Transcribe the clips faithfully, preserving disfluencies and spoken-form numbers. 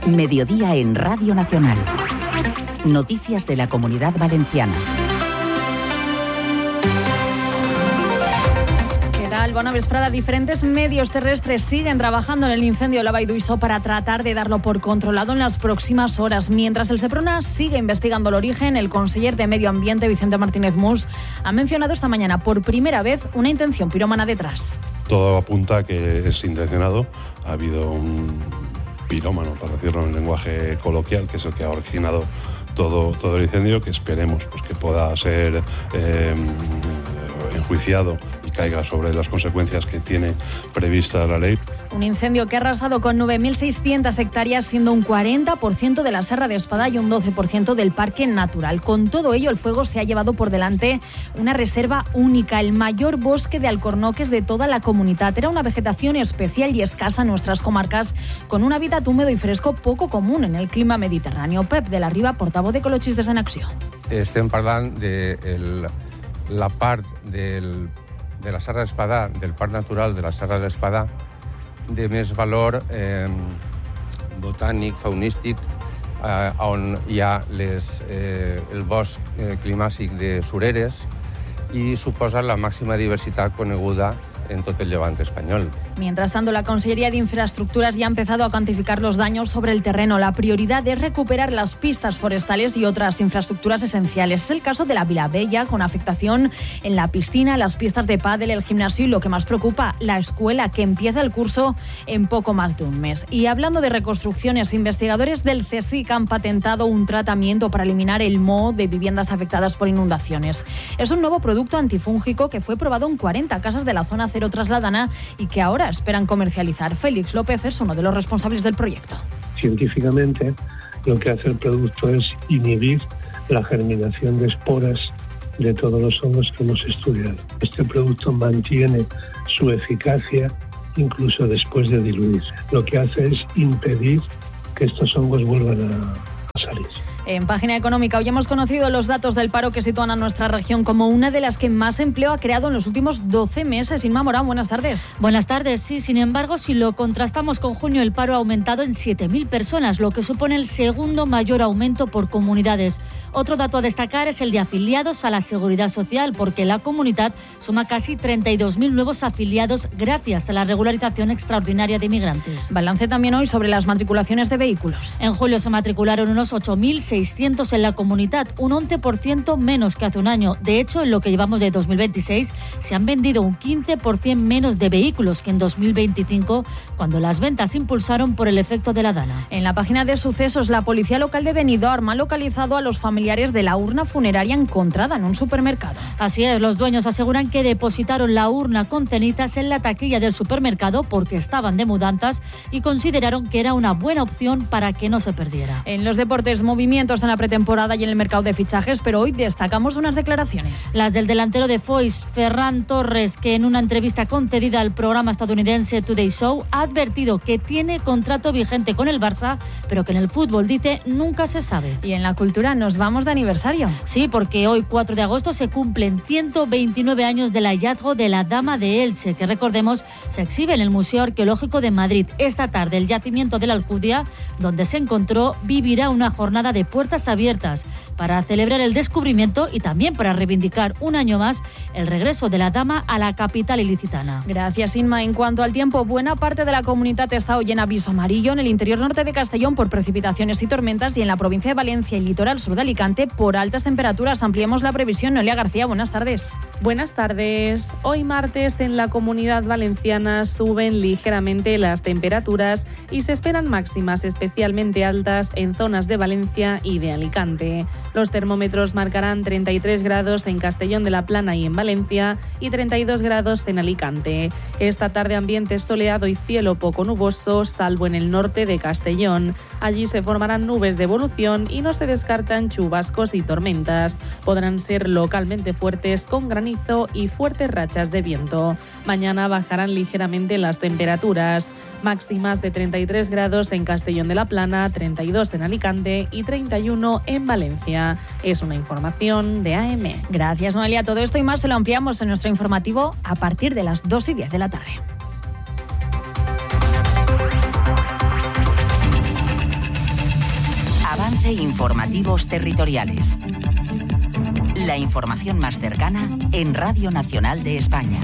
Mediodía en Radio Nacional. Noticias de la Comunidad Valenciana. Bona vesprada. Diferentes medios terrestres siguen trabajando en el incendio de la Vall d'Uixó para tratar de darlo por controlado en las próximas horas. Mientras el Seprona sigue investigando el origen, el conseller de Medio Ambiente, Vicente Martínez Mus, ha mencionado esta mañana por primera vez una intención pirómana detrás. Todo apunta a que es intencionado. Ha habido un pirómano, para decirlo en lenguaje coloquial, que es el que ha originado todo, todo el incendio, que esperemos pues, que pueda ser eh, enjuiciado y caiga sobre las consecuencias que tiene prevista la ley. Un incendio que ha arrasado con nueve mil seiscientas hectáreas, siendo un cuarenta por ciento de la Serra de Espadà y un doce por ciento del Parque Natural. Con todo ello, el fuego se ha llevado por delante una reserva única, el mayor bosque de alcornoques de toda la comunidad. Era una vegetación especial y escasa en nuestras comarcas, con un hábitat húmedo y fresco poco común en el clima mediterráneo. Pep de la Riva, portavoz de Ecologistes en Acció. Estem parlant de el, la part del, de la Serra d'Espadà, del Parc Natural de la Serra d'Espadà, de més valor eh, botànic, faunístic, eh, on hi ha les, eh, el bosc eh, climàtic de sureres i suposa la màxima diversitat coneguda en tot el llevant espanyol. Mientras tanto, la Consellería de Infraestructuras ya ha empezado a cuantificar los daños sobre el terreno. La prioridad es recuperar las pistas forestales y otras infraestructuras esenciales. Es el caso de la Vilabella, con afectación en la piscina, las pistas de pádel, el gimnasio y, lo que más preocupa, la escuela, que empieza el curso en poco más de un mes. Y hablando de reconstrucciones, investigadores del CSIC han patentado un tratamiento para eliminar el moho de viviendas afectadas por inundaciones. Es un nuevo producto antifúngico que fue probado en cuarenta casas de la zona cero trasladana y que ahora esperan comercializar. Félix López es uno de los responsables del proyecto. Científicamente, lo que hace el producto es inhibir la germinación de esporas de todos los hongos que hemos estudiado. Este producto mantiene su eficacia incluso después de diluirse. Lo que hace es impedir que estos hongos vuelvan a, a salir. En Página Económica, hoy hemos conocido los datos del paro que sitúan a nuestra región como una de las que más empleo ha creado en los últimos doce meses. Inma Morán, buenas tardes. Buenas tardes, sí. Sin embargo, si lo contrastamos con junio, el paro ha aumentado en siete mil personas, lo que supone el segundo mayor aumento por comunidades. Otro dato a destacar es el de afiliados a la Seguridad Social, porque la comunidad suma casi treinta y dos mil nuevos afiliados gracias a la regularización extraordinaria de inmigrantes. Balance también hoy sobre las matriculaciones de vehículos. En julio se matricularon unos ocho mil seiscientos en la comunidad, un once por ciento menos que hace un año. De hecho, en lo que llevamos de dos mil veintiséis, se han vendido un quince por ciento menos de vehículos que en dos mil veinticinco, cuando las ventas se impulsaron por el efecto de la DANA. En la página de sucesos, la policía local de Benidorm ha localizado a los familiares de la urna funeraria encontrada en un supermercado. Así es, los dueños aseguran que depositaron la urna con cenizas en la taquilla del supermercado porque estaban de mudanzas y consideraron que era una buena opción para que no se perdiera. En los deportes, movimientos en la pretemporada y en el mercado de fichajes, pero hoy destacamos unas declaraciones. Las del delantero de Foix, Ferran Torres, que en una entrevista concedida al programa estadounidense Today Show ha advertido que tiene contrato vigente con el Barça, pero que en el fútbol, dice, nunca se sabe. Y en la cultura nos vamos de aniversario. Sí, porque hoy, cuatro de agosto, se cumplen ciento veintinueve años del hallazgo de la Dama de Elche, que, recordemos, se exhibe en el Museo Arqueológico de Madrid. Esta tarde, el yacimiento de la Alcudia, donde se encontró, vivirá una jornada de puertas abiertas para celebrar el descubrimiento y también para reivindicar un año más el regreso de la Dama a la capital ilicitana. Gracias, Inma. En cuanto al tiempo, buena parte de la comunidad está hoy en aviso amarillo en el interior norte de Castellón por precipitaciones y tormentas y en la provincia de Valencia y litoral sur de Alicante por altas temperaturas. Ampliemos la previsión. Noelia García, buenas tardes. Buenas tardes. Hoy martes en la Comunidad Valenciana suben ligeramente las temperaturas y se esperan máximas especialmente altas en zonas de Valencia y de Alicante. Los termómetros marcarán treinta y tres grados en Castellón de la Plana y en Valencia y treinta y dos grados en Alicante. Esta tarde ambiente soleado y cielo poco nuboso, salvo en el norte de Castellón. Allí se formarán nubes de evolución y no se descartan chubascos y tormentas. Podrán ser localmente fuertes con granizo y fuertes rachas de viento. Mañana bajarán ligeramente las temperaturas. Máximas de treinta y tres grados en Castellón de la Plana, treinta y dos en Alicante y treinta y uno en Valencia. Es una información de A M. Gracias, Noelia. Todo esto y más se lo ampliamos en nuestro informativo a partir de las dos y diez de la tarde. ofrece informativos territoriales. La información más cercana en Radio Nacional de España.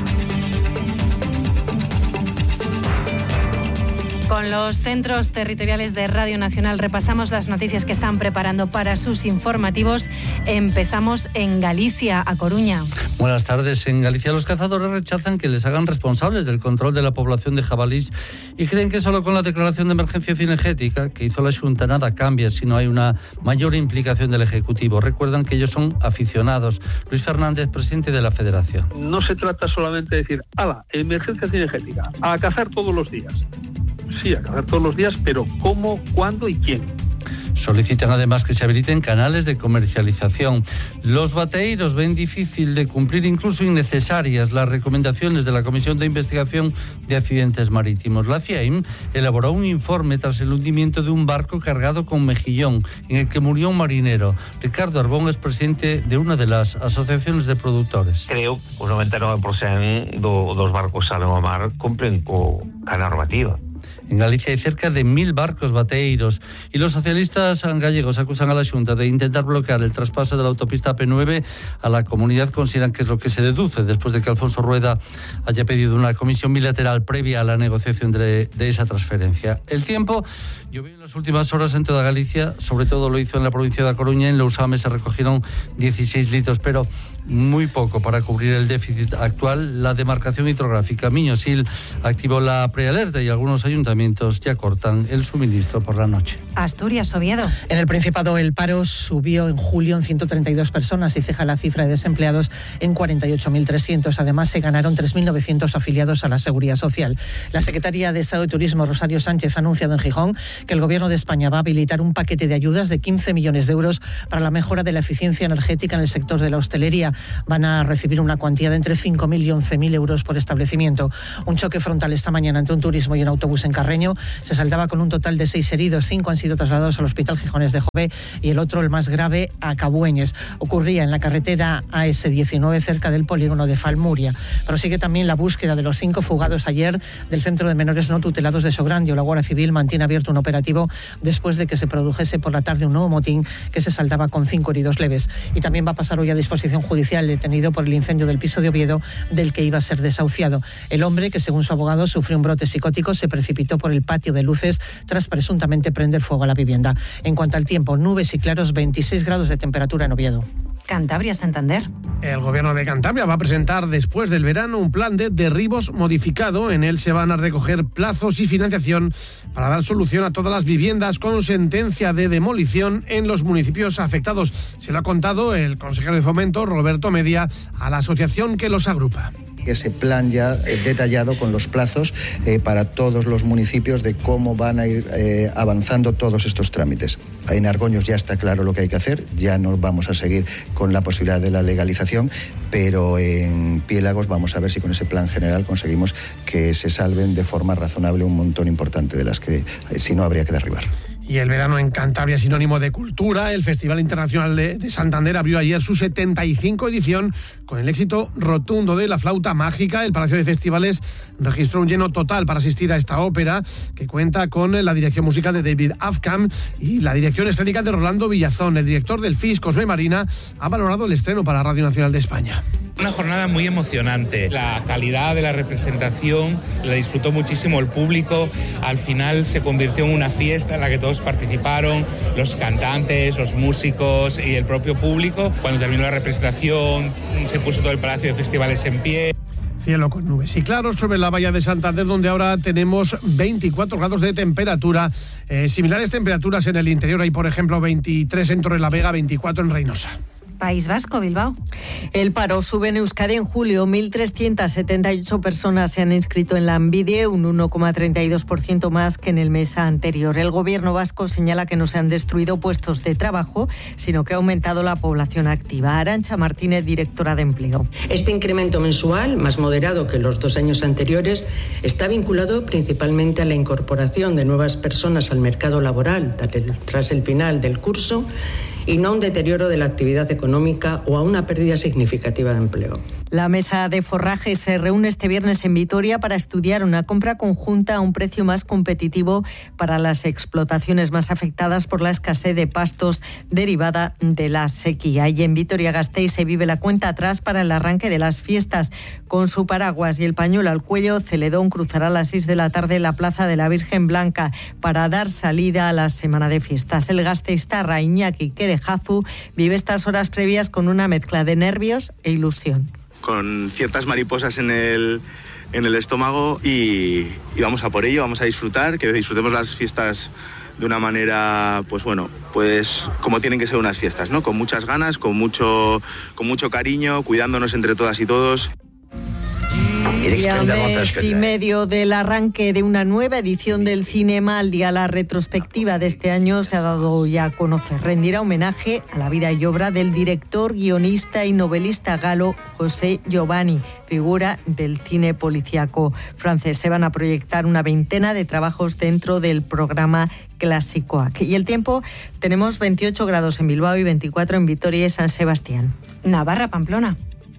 Con los centros territoriales de Radio Nacional repasamos las noticias que están preparando para sus informativos. Empezamos en Galicia, a Coruña. Buenas tardes. En Galicia los cazadores rechazan que les hagan responsables del control de la población de jabalís y creen que solo con la declaración de emergencia cinegética que hizo la Xunta nada cambia si no hay una mayor implicación del Ejecutivo. Recuerdan que ellos son aficionados. Luis Fernández, presidente de la Federación. No se trata solamente de decir, ¡hala, emergencia cinegética! A cazar todos los días. Sí, a cazar todos los días, pero ¿cómo, cuándo y quién? Solicitan además que se habiliten canales de comercialización. Los bateeiros ven difícil de cumplir, incluso innecesarias, las recomendaciones de la Comisión de Investigación de Accidentes Marítimos. La CIAIM elaboró un informe tras el hundimiento de un barco cargado con mejillón, en el que murió un marinero. Ricardo Arbón es presidente de una de las asociaciones de productores. Creo que un noventa y nueve por ciento dos barcos salen ao mar cumplen con la normativa. En Galicia hay cerca de mil barcos bateeiros y los socialistas gallegos acusan a la Xunta de intentar bloquear el traspaso de la autopista P nueve a la comunidad. Consideran que es lo que se deduce después de que Alfonso Rueda haya pedido una comisión bilateral previa a la negociación de, de esa transferencia. El tiempo llovió en las últimas horas en toda Galicia, sobre todo lo hizo en la provincia de A Coruña. En Lousame se recogieron dieciséis litros, pero muy poco para cubrir el déficit actual. La demarcación hidrográfica Miñosil activó la prealerta y algunos ayuntamientos ya cortan el suministro por la noche. Asturias, Oviedo. En el Principado el paro subió en julio en ciento treinta y dos personas y ceja la cifra de desempleados en cuarenta y ocho mil trescientos. Además, se ganaron tres mil novecientos afiliados a la Seguridad Social. La secretaria de Estado de Turismo, Rosario Sánchez, ha anunciado en Gijón que el Gobierno de España va a habilitar un paquete de ayudas de quince millones de euros para la mejora de la eficiencia energética en el sector de la hostelería. Van a recibir una cuantía de entre cinco mil y once mil euros por establecimiento. Un choque frontal esta mañana entre un turismo y un autobús en Carreño se saldaba con un total de seis heridos. Cinco han sido trasladados al Hospital Gijones de Jove y el otro, el más grave, a Cabueñes. Ocurría en la carretera A S diecinueve cerca del polígono de Falmuria. Prosigue también la búsqueda de los cinco fugados ayer del Centro de Menores No Tutelados de Sograndio. La Guardia Civil mantiene abierto un operativo después de que se produjese por la tarde un nuevo motín que se saldaba con cinco heridos leves. Y también va a pasar hoy a disposición judicial detenido por el incendio del piso de Oviedo del que iba a ser desahuciado. El hombre, que según su abogado sufrió un brote psicótico, se precipitó por el patio de luces tras presuntamente prender fuego a la vivienda. En cuanto al tiempo, nubes y claros, veintiséis grados de temperatura en Oviedo. Cantabria, Santander. El Gobierno de Cantabria va a presentar después del verano un plan de derribos modificado. En él se van a recoger plazos y financiación para dar solución a todas las viviendas con sentencia de demolición en los municipios afectados. Se lo ha contado el consejero de Fomento, Roberto Media, a la asociación que los agrupa. Ese plan ya eh, detallado con los plazos eh, para todos los municipios de cómo van a ir eh, avanzando todos estos trámites. En Argoños ya está claro lo que hay que hacer, ya no vamos a seguir con la posibilidad de la legalización, pero en Piélagos vamos a ver si con ese plan general conseguimos que se salven de forma razonable un montón importante de las que eh, si no habría que derribar. Y el verano en Cantabria es sinónimo de cultura. El Festival Internacional de, de Santander abrió ayer su setenta y cinco edición con el éxito rotundo de La Flauta Mágica. El Palacio de Festivales registró un lleno total para asistir a esta ópera, que cuenta con la dirección musical de David Afkam y la dirección escénica de Rolando Villazón. El director del F I S, Cosme Marina, ha valorado el estreno para Radio Nacional de España. Una jornada muy emocionante. La calidad de la representación la disfrutó muchísimo el público. Al final se convirtió en una fiesta en la que todos participaron, los cantantes, los músicos y el propio público. Cuando terminó la representación se puso todo el Palacio de Festivales en pie. Cielo con nubes y claros sobre la bahía de Santander, donde ahora tenemos veinticuatro grados de temperatura. Eh, similares temperaturas en el interior. Hay, por ejemplo, veintitrés en Torrelavega, veinticuatro en Reynosa. País Vasco, Bilbao. El paro sube en Euskadi en julio. mil trescientas setenta y ocho personas se han inscrito en Lanbide, un uno coma treinta y dos por ciento más que en el mes anterior. El gobierno vasco señala que no se han destruido puestos de trabajo, sino que ha aumentado la población activa. Arantxa Martínez, directora de Empleo. Este incremento mensual, más moderado que los dos años anteriores, está vinculado principalmente a la incorporación de nuevas personas al mercado laboral tras el final del curso y no a un deterioro de la actividad económica o a una pérdida significativa de empleo. La mesa de forraje se reúne este viernes en Vitoria para estudiar una compra conjunta a un precio más competitivo para las explotaciones más afectadas por la escasez de pastos derivada de la sequía. Y en Vitoria-Gasteiz se vive la cuenta atrás para el arranque de las fiestas. Con su paraguas y el pañuelo al cuello, Celedón cruzará a las seis de la tarde la Plaza de la Virgen Blanca para dar salida a la semana de fiestas. El gasteiztarra Iñaki Kerejazu vive estas horas previas con una mezcla de nervios e ilusión. Con ciertas mariposas en el, en el estómago y, y vamos a por ello, vamos a disfrutar, que disfrutemos las fiestas de una manera, pues bueno, pues como tienen que ser unas fiestas, ¿no? Con muchas ganas, con mucho, con mucho cariño, cuidándonos entre todas y todos. Y a mes y medio del arranque de una nueva edición del Cinema al Día, la retrospectiva de este año se ha dado ya a conocer. Rendirá homenaje a la vida y obra del director, guionista y novelista galo José Giovanni, figura del cine policíaco francés. Se van a proyectar una veintena de trabajos dentro del programa Clásicoac. Y el tiempo, tenemos veintiocho grados en Bilbao y veinticuatro en Vitoria y San Sebastián. Navarra, Pamplona.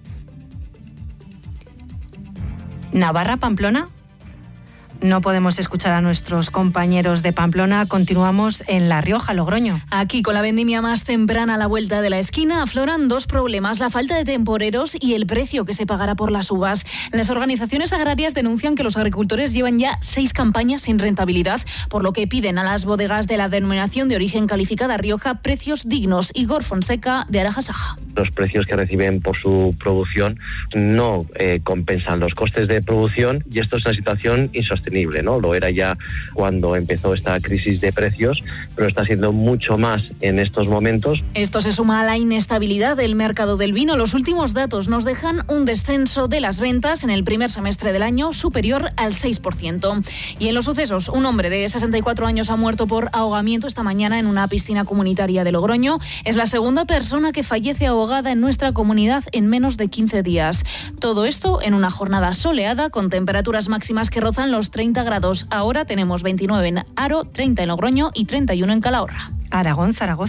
Navarra, Pamplona. No podemos escuchar a nuestros compañeros de Pamplona. Continuamos en La Rioja, Logroño. Aquí, con la vendimia más temprana a la vuelta de la esquina, afloran dos problemas: la falta de temporeros y el precio que se pagará por las uvas. Las organizaciones agrarias denuncian que los agricultores llevan ya seis campañas sin rentabilidad, por lo que piden a las bodegas de la denominación de origen calificada Rioja precios dignos. Igor Fonseca, de Arajasaja. Los precios que reciben por su producción no eh, compensan los costes de producción, y esto es una situación insostenible. ¿No? Lo era ya cuando empezó esta crisis de precios, pero está siendo mucho más en estos momentos. Esto se suma a la inestabilidad del mercado del vino. Los últimos datos nos dejan un descenso de las ventas en el primer semestre del año superior al seis por ciento. Y en los sucesos, un hombre de sesenta y cuatro años ha muerto por ahogamiento esta mañana en una piscina comunitaria de Logroño. Es la segunda persona que fallece ahogada en nuestra comunidad en menos de quince días. Todo esto en una jornada soleada con temperaturas máximas que rozan los treinta grados. Ahora tenemos veintinueve en Haro, treinta en Logroño y treinta y uno en Calahorra. Aragón, Zaragoza.